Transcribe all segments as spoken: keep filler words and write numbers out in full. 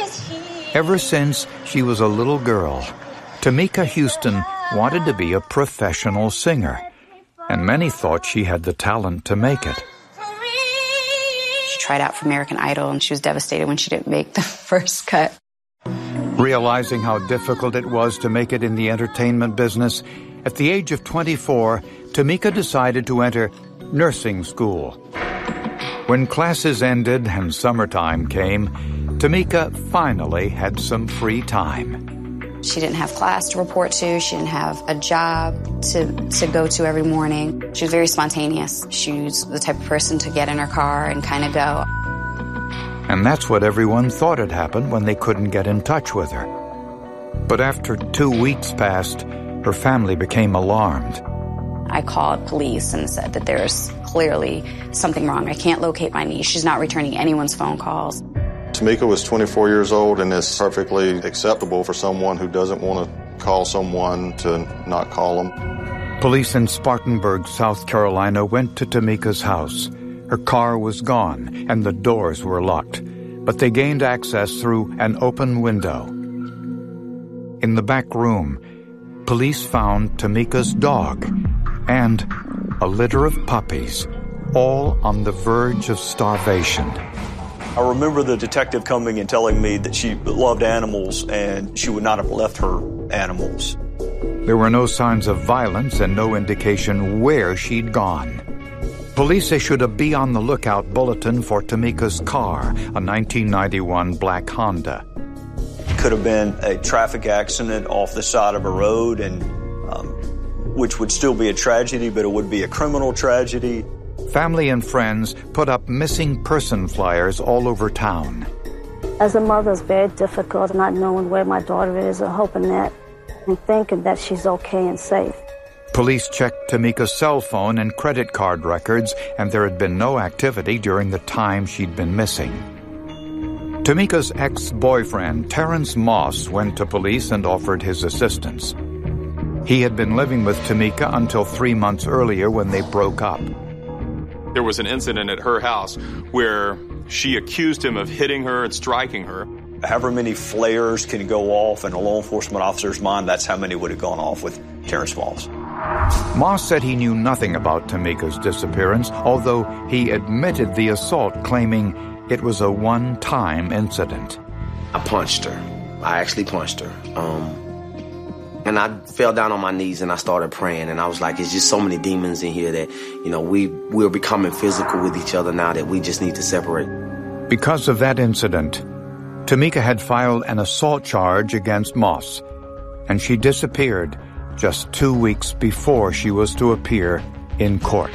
Ever since she was a little girl, Tamika Houston wanted to be a professional singer, and many thought she had the talent to make it. She tried out for American Idol, and she was devastated when she didn't make the first cut. Realizing how difficult it was to make it in the entertainment business, at the age of twenty-four, Tamika decided to enter nursing school. When classes ended and summertime came, Tamika finally had some free time. She didn't have class to report to. She didn't have a job to, to go to every morning. She was very spontaneous. She was the type of person to get in her car and kind of go. And that's what everyone thought had happened when they couldn't get in touch with her. But after two weeks passed, her family became alarmed. I called police and said that there's clearly something wrong. I can't locate my niece. She's not returning anyone's phone calls. Tamika was twenty-four years old, and it's perfectly acceptable for someone who doesn't want to call someone to not call them. Police in Spartanburg, South Carolina, went to Tamika's house. Her car was gone, and the doors were locked, but they gained access through an open window. In the back room, police found Tamika's dog and a litter of puppies, all on the verge of starvation. I remember the detective coming and telling me that she loved animals and she would not have left her animals. There were no signs of violence and no indication where she'd gone. Police issued a Be on the Lookout bulletin for Tamika's car, a nineteen ninety-one black Honda. It could have been a traffic accident off the side of a road, and um, which would still be a tragedy, but it would be a criminal tragedy. Family and friends put up missing person flyers all over town. As a mother, it's very difficult not knowing where my daughter is or hoping that and thinking that she's okay and safe. Police checked Tamika's cell phone and credit card records, and there had been no activity during the time she'd been missing. Tamika's ex-boyfriend, Terrence Moss, went to police and offered his assistance. He had been living with Tamika until three months earlier when they broke up. There was an incident at her house where she accused him of hitting her and striking her. However many flares can go off in a law enforcement officer's mind, that's how many would have gone off with Terrence Moss. Moss said he knew nothing about Tamika's disappearance, although he admitted the assault, claiming it was a one-time incident. I punched her. I actually punched her. Um, and I fell down on my knees and I started praying. And I was like, it's just so many demons in here that, you know, we, we're becoming physical with each other now that we just need to separate. Because of that incident, Tamika had filed an assault charge against Moss, and she disappeared just two weeks before she was to appear in court.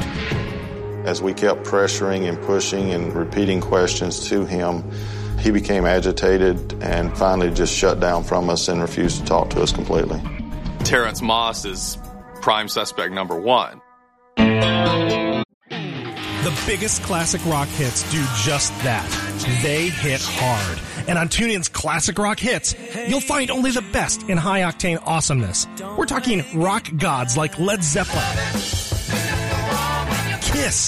As we kept pressuring and pushing and repeating questions to him, he became agitated and finally just shut down from us and refused to talk to us completely. Terrence Moss is prime suspect number one. The biggest classic rock hits do just that. They hit hard. And on TuneIn's Classic Rock Hits, you'll find only the best in high-octane awesomeness. We're talking rock gods like Led Zeppelin, Kiss,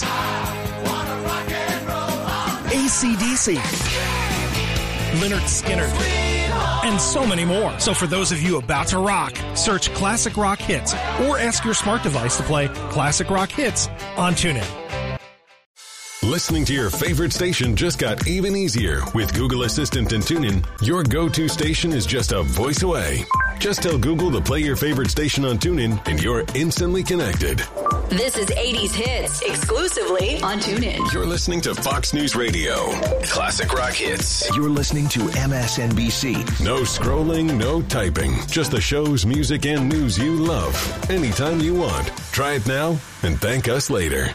A C D C, Lynyrd Skynyrd, and so many more. So for those of you about to rock, search Classic Rock Hits or ask your smart device to play Classic Rock Hits on TuneIn. Listening to your favorite station just got even easier with Google Assistant and TuneIn. Your go-to station is just a voice away. Just tell Google to play your favorite station on TuneIn and you're instantly connected. This is eighties Hits, exclusively on TuneIn. You're listening to Fox News Radio. Classic Rock Hits. You're listening to M S N B C. No scrolling, no typing. Just the shows, music, and news you love. Anytime you want. Try it now and thank us later.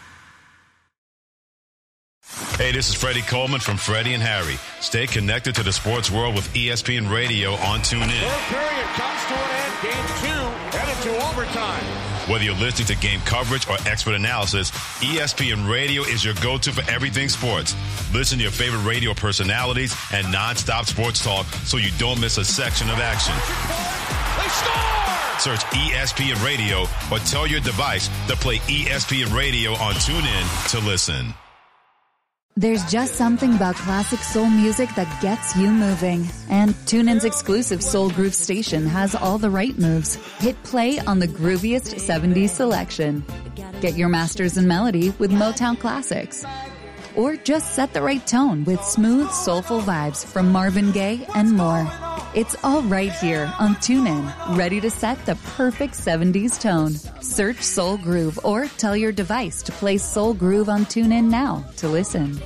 Hey, this is Freddie Coleman from Freddie and Harry. Stay connected to the sports world with E S P N Radio on TuneIn. Third period comes to an end. Game two headed to overtime. Whether you're listening to game coverage or expert analysis, E S P N Radio is your go-to for everything sports. Listen to your favorite radio personalities and non-stop sports talk so you don't miss a section of action. They score! Search E S P N Radio or tell your device to play E S P N Radio on TuneIn to listen. There's just something about classic soul music that gets you moving. And TuneIn's exclusive Soul Groove station has all the right moves. Hit play on the grooviest seventies selection. Get your masters in melody with Motown classics. Or just set the right tone with smooth, soulful vibes from Marvin Gaye and more. It's all right here on TuneIn, ready to set the perfect seventies tone. Search Soul Groove or tell your device to play Soul Groove on TuneIn now to listen.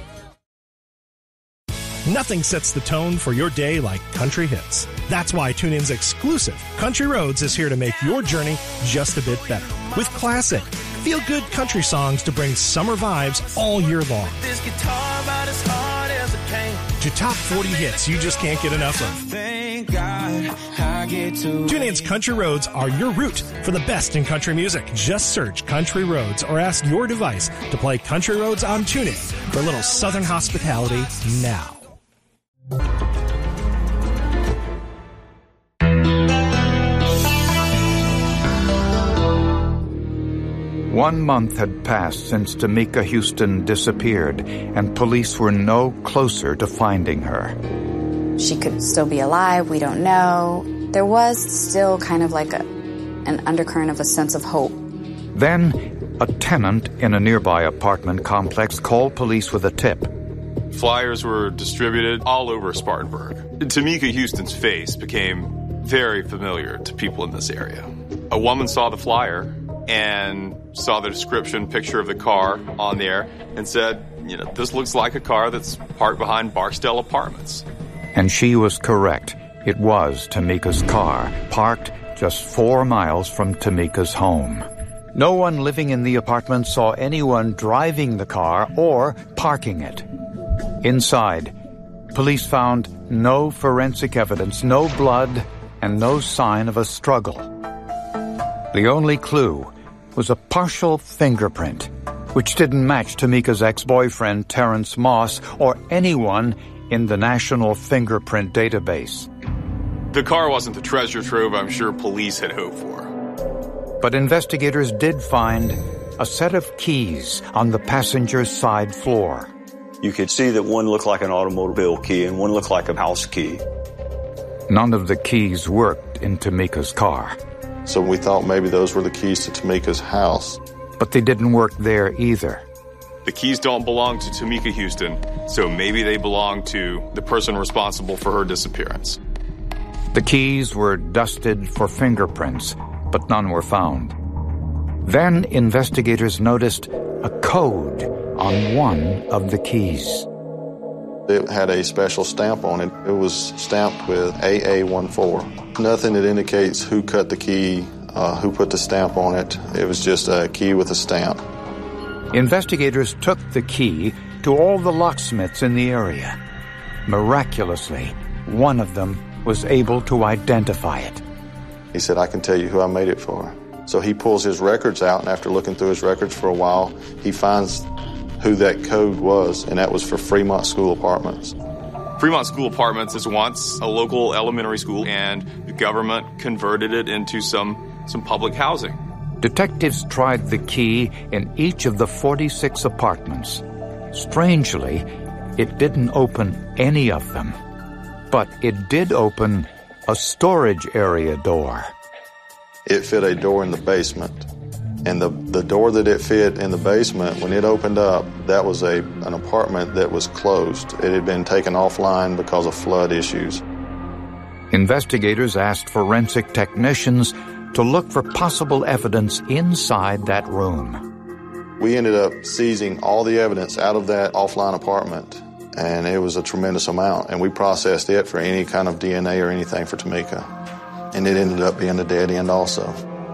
Nothing sets the tone for your day like country hits. That's why TuneIn's exclusive Country Roads is here to make your journey just a bit better. With classic, feel-good country songs to bring summer vibes all year long. This guitar about as hard as it can. To top forty hits you just can't get enough of. Thank God I get to. TuneIn's Country Roads are your route for the best in country music. Just search Country Roads or ask your device to play Country Roads on TuneIn for a little Southern hospitality now. One month had passed since Tamika Houston disappeared, and police were no closer to finding her. She could still be alive, we don't know. There was still kind of like a, an undercurrent of a sense of hope. Then, a tenant in a nearby apartment complex called police with a tip. Flyers were distributed all over Spartanburg. Tamika Houston's face became very familiar to people in this area. A woman saw the flyer and saw the description picture of the car on there and said, you know, this looks like a car that's parked behind Barksdale Apartments. And she was correct. It was Tamika's car, parked just four miles from Tamika's home. No one living in the apartment saw anyone driving the car or parking it. Inside, police found no forensic evidence, no blood, and no sign of a struggle. The only clue was a partial fingerprint, which didn't match Tamika's ex-boyfriend, Terrence Moss, or anyone in the National Fingerprint Database. The car wasn't the treasure trove I'm sure police had hoped for. But investigators did find a set of keys on the passenger's side floor. You could see that one looked like an automobile key and one looked like a house key. None of the keys worked in Tamika's car. So we thought maybe those were the keys to Tamika's house. But they didn't work there either. The keys don't belong to Tamika Houston, so maybe they belong to the person responsible for her disappearance. The keys were dusted for fingerprints, but none were found. Then investigators noticed a code on one of the keys. It had a special stamp on it. It was stamped with A A fourteen. Nothing that indicates who cut the key, uh, who put the stamp on it. It was just a key with a stamp. Investigators took the key to all the locksmiths in the area. Miraculously, one of them was able to identify it. He said, I can tell you who I made it for. So he pulls his records out, and after looking through his records for a while, he finds who that code was, and that was for Fremont School Apartments. Fremont School Apartments is once a local elementary school, and the government converted it into some, some public housing. Detectives tried the key in each of the forty-six apartments. Strangely, it didn't open any of them. But it did open a storage area door. It fit a door in the basement. And the, the door that it fit in the basement, when it opened up, that was a an apartment that was closed. It had been taken offline because of flood issues. Investigators asked forensic technicians to look for possible evidence inside that room. We ended up seizing all the evidence out of that offline apartment, and it was a tremendous amount. And we processed it for any kind of D N A or anything for Tamika. And it ended up being a dead end also.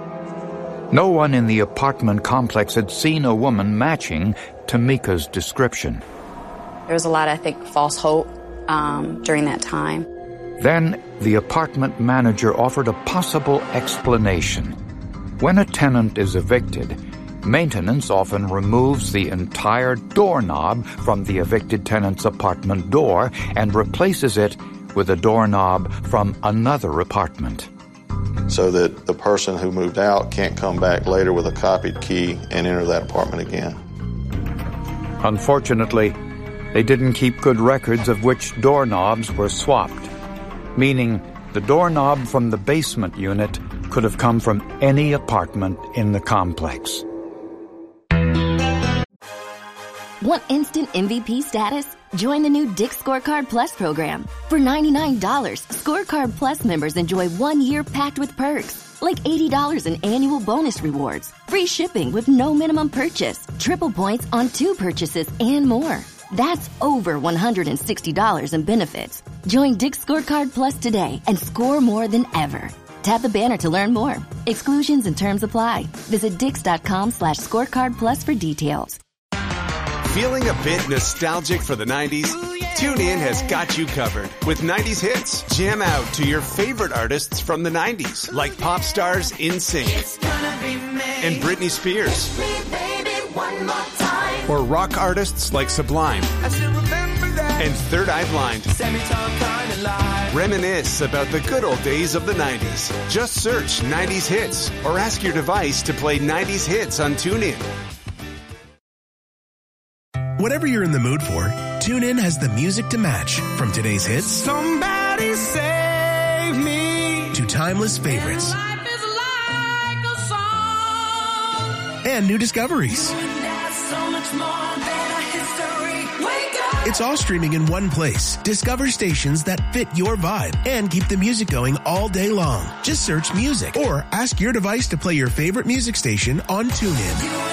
No one in the apartment complex had seen a woman matching Tamika's description. There was a lot, I think, false hope um, during that time. Then the apartment manager offered a possible explanation. When a tenant is evicted, maintenance often removes the entire doorknob from the evicted tenant's apartment door and replaces it with a doorknob from another apartment. So that the person who moved out can't come back later with a copied key and enter that apartment again. Unfortunately, They didn't keep good records of which doorknobs were swapped, meaning the doorknob from the basement unit could have come from any apartment in the complex. Want instant M V P status? Join the new Dick's Scorecard Plus program. For ninety-nine dollars, Scorecard Plus members enjoy one year packed with perks, like eighty dollars in annual bonus rewards, free shipping with no minimum purchase, triple points on two purchases, and more. That's over one hundred sixty dollars in benefits. Join Dick's Scorecard Plus today and score more than ever. Tap the banner to learn more. Exclusions and terms apply. Visit dix.com slash scorecard plus for details. Feeling a bit nostalgic for the nineties? TuneIn has got you covered with nineties hits. Jam out to your favorite artists from the nineties, like pop stars In Sync and Britney Spears, or rock artists like Sublime and Third Eye Blind. Reminisce about the good old days of the nineties. Just search nineties hits or ask your device to play nineties hits on TuneIn. Whatever you're in the mood for, TuneIn has the music to match. From today's hits, Somebody save me, to timeless favorites, life is like a song, and new discoveries. so much more than a history. Wake up. It's all streaming in one place. Discover stations that fit your vibe and keep the music going all day long. Just search music or ask your device to play your favorite music station on TuneIn.